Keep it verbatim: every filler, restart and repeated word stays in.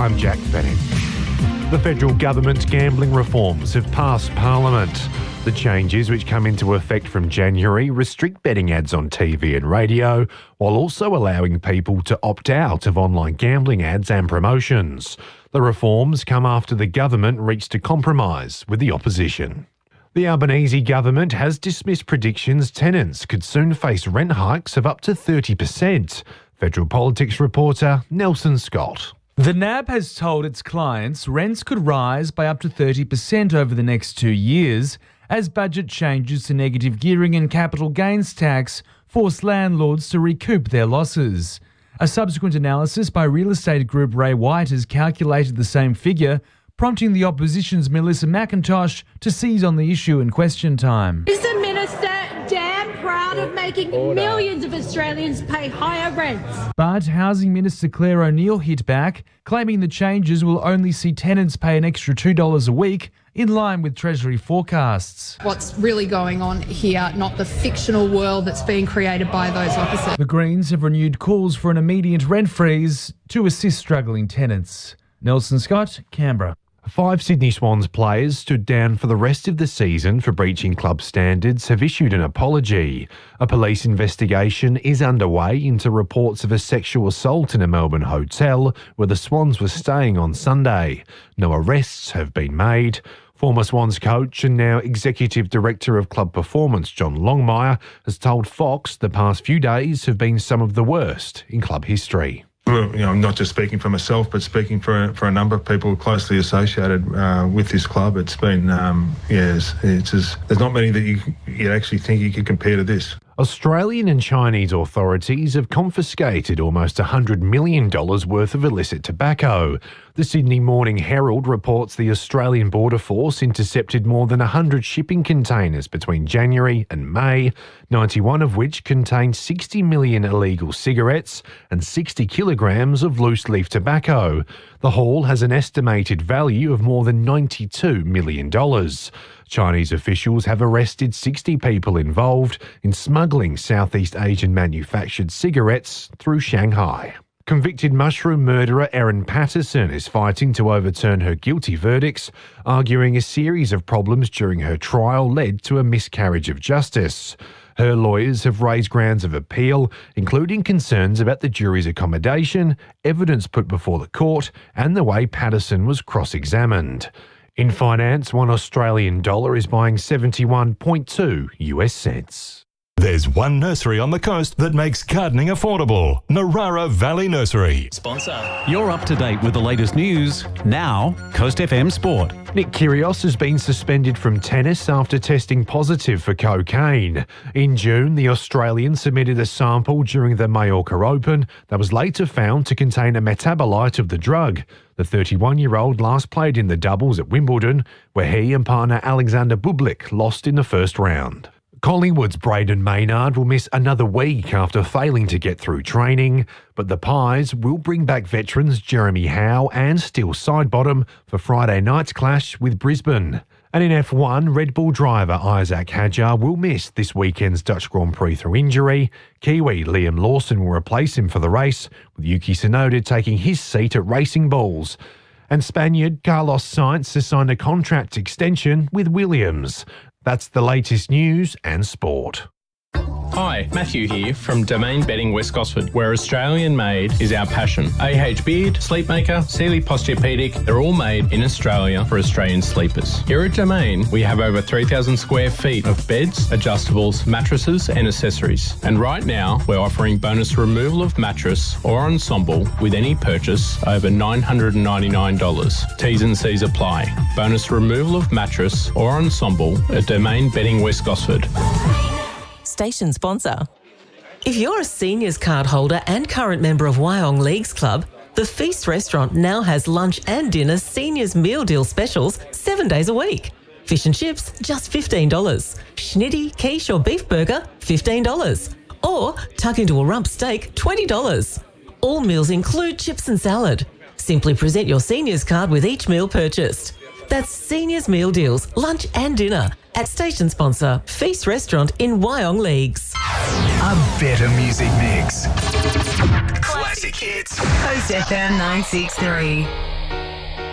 I'm Jack Fennick. The federal government's gambling reforms have passed Parliament. The changes, which come into effect from January, restrict betting ads on T V and radio, while also allowing people to opt out of online gambling ads and promotions. The reforms come after the government reached a compromise with the opposition. The Albanese government has dismissed predictions tenants could soon face rent hikes of up to thirty percent. Federal Politics reporter Nelson Scott. The N A B has told its clients rents could rise by up to thirty percent over the next two years as budget changes to negative gearing and capital gains tax force landlords to recoup their losses. A subsequent analysis by real estate group Ray White has calculated the same figure, prompting the opposition's Melissa McIntosh to seize on the issue in question time. Is the minister damn proud of making millions of Australians pay higher rents? But Housing Minister Claire O'Neil hit back, claiming the changes will only see tenants pay an extra two dollars a week, in line with Treasury forecasts. What's really going on here, not the fictional world that's being created by those opposite. The Greens have renewed calls for an immediate rent freeze to assist struggling tenants. Nelson Scott, Canberra. Five Sydney Swans players stood down for the rest of the season for breaching club standards have issued an apology. A police investigation is underway into reports of a sexual assault in a Melbourne hotel where the Swans were staying on Sunday. No arrests have been made. Former Swans coach and now Executive Director of Club Performance John Longmire has told Fox the past few days have been some of the worst in club history. Well, you know, I'm not just speaking for myself, but speaking for for a number of people closely associated uh, with this club. It's been, um, yeah, it's, it's just, there's not many that you you actually think you could compare to this. Australian and Chinese authorities have confiscated almost one hundred million dollars worth of illicit tobacco. The Sydney Morning Herald reports the Australian Border Force intercepted more than one hundred shipping containers between January and May, ninety-one of which contained sixty million illegal cigarettes and sixty kilograms of loose-leaf tobacco. The haul has an estimated value of more than ninety-two million dollars. Chinese officials have arrested sixty people involved in smuggling Southeast Asian manufactured cigarettes through Shanghai. Convicted mushroom murderer Erin Patterson is fighting to overturn her guilty verdicts, arguing a series of problems during her trial led to a miscarriage of justice. Her lawyers have raised grounds of appeal, including concerns about the jury's accommodation, evidence put before the court, and the way Patterson was cross-examined. In finance, one Australian dollar is buying seventy-one point two U S cents. There's one nursery on the coast that makes gardening affordable. Narara Valley Nursery. Sponsor. You're up to date with the latest news. Now, Coast F M Sport. Nick Kyrgios has been suspended from tennis after testing positive for cocaine. In June, the Australian submitted a sample during the Mallorca Open that was later found to contain a metabolite of the drug. The thirty-one-year-old last played in the doubles at Wimbledon, where he and partner Alexander Bublik lost in the first round. Collingwood's Braden Maynard will miss another week after failing to get through training, but the Pies will bring back veterans Jeremy Howe and Steele Sidebottom for Friday night's clash with Brisbane. And in F one, Red Bull driver Isaac Hadjar will miss this weekend's Dutch Grand Prix through injury. Kiwi Liam Lawson will replace him for the race, with Yuki Tsunoda taking his seat at Racing Bulls. And Spaniard Carlos Sainz has signed a contract extension with Williams. That's the latest news and sport. Hi, Matthew here from Domain Bedding West Gosford, where Australian made is our passion. A H Beard, Sleepmaker, Sealy Posturepedic, they're all made in Australia for Australian sleepers. Here at Domain, we have over three thousand square feet of beds, adjustables, mattresses and accessories. And right now, we're offering bonus removal of mattress or ensemble with any purchase over nine hundred ninety-nine dollars. T's and C's apply. Bonus removal of mattress or ensemble at Domain Bedding West Gosford. Station sponsor. If you're a seniors card holder and current member of Wyong Leagues Club, the Feast Restaurant now has lunch and dinner seniors meal deal specials seven days a week. Fish and chips, just fifteen dollars. Schnitty, quiche or beef burger, fifteen dollars. Or tuck into a rump steak, twenty dollars. All meals include chips and salad. Simply present your seniors card with each meal purchased. That's Seniors Meal Deals, lunch and dinner at station sponsor Feast Restaurant in Wyong Leagues. A better music mix. Classic hits. Coast F M nine six three.